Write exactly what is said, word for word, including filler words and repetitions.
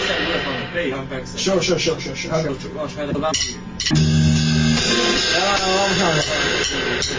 下一个放的背。 Sure, sure, sure, sure, sure. I'll try the left. Yeah, I'm trying to.